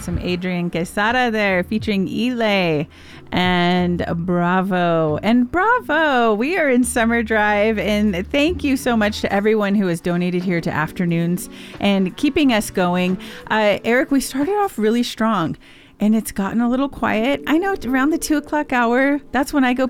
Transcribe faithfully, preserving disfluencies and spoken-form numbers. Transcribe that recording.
some Adrian Quesada there featuring Ile and Bravo. And Bravo, we are in Summer Drive. And thank you so much to everyone who has donated here to Afternoons and keeping us going. Uh, Eric, we started off really strong. And it's gotten a little quiet. I know around the two o'clock hour, that's when I go